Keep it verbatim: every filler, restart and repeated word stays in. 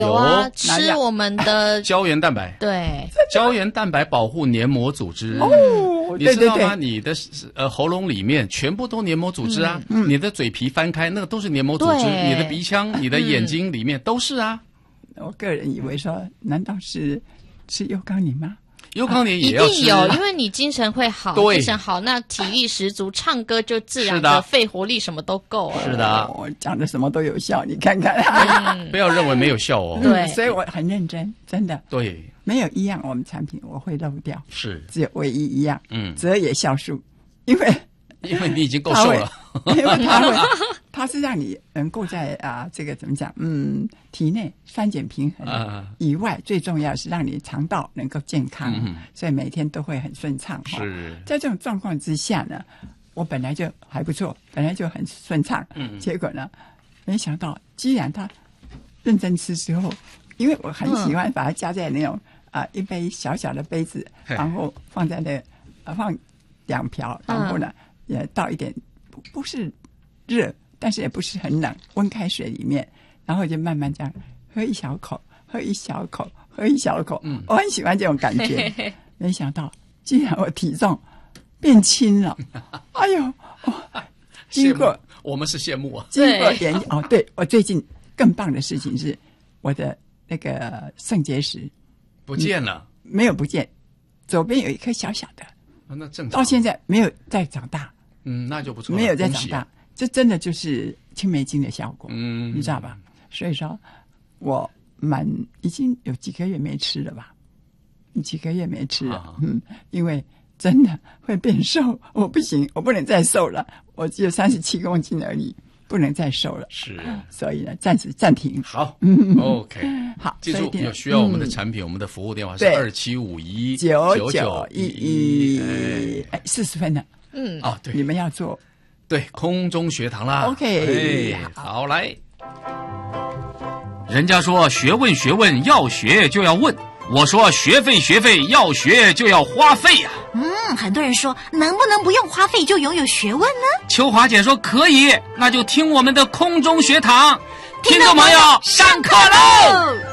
有啊，吃我们的胶原蛋白。 对， 胶原蛋白保护黏膜组织。 哦， 你知道吗？ 对对对， 你的呃喉咙里面全部都黏膜组织啊， 嗯、 你的嘴皮翻开，那个都是黏膜组织，你的鼻腔、你的眼睛里面都是啊。 我个人以为说，难道是吃优康宁吗？ 优康宁也要吃、 啊、一定有，因为你精神会好，精神好，那体力十足，唱歌就自然的肺活力什么都够了。 是的， 我、哦、讲的什么都有效，你看看。 嗯、不要认为没有效哦。 对、 嗯，所以我很认真，真的。 对， 没有一样我们产品我会漏掉， 是只有唯一一样， 嗯， 择野酵素，因为因为你已经够瘦了， 因为它会，它是让你能够在啊这个怎么讲，嗯，体内酸碱平衡啊以外，最重要是让你肠道能够健康， 嗯、 所以每天都会很顺畅。 是， 在这种状况之下呢，我本来就还不错，本来就很顺畅，嗯，结果呢，没想到既然他认真吃之后，因为我很喜欢把它加在那种啊、呃、一杯小小的杯子，然后放在那呃放两瓢，然后呢。嗯也倒一点，不不是热，但是也不是很冷，温开水里面，然后就慢慢这样喝一小口，喝一小口，喝一小口。嗯，我很喜欢这种感觉。没想到，竟然我体重变轻了。哎呦，哦、经过我们是羡慕啊。 经过研究哦，对我最近更棒的事情是，我的那个肾结石不见了、 嗯，没有不见，左边有一颗小小的。 那正常， 到现在没有再长大。 嗯，那就不错了， 没有再长大，这真的就是青霉菌的效果， 嗯， 你知道吧？所以说，我蛮已经有几个月没吃了吧，几个月没吃了，啊、嗯，因为真的会变瘦，我不行，我不能再瘦了，我只有三十七公斤而已，不能再瘦了， 是， 所以呢，暂时暂停。 好、 嗯、 ，OK， 好， 记住有需要我们的产品，嗯、我们的服务电话是二七五一九九一一，哎，四十分了。 嗯啊，对， 你们要做对空中学堂啦 ，OK，、 哎、好来。人家说学问学问要学就要问，我说学费学费要学就要花费呀、 啊。嗯，很多人说能不能不用花费就拥有学问呢？ 秋华姐说可以，那就听我们的空中学堂，听众朋友上课喽。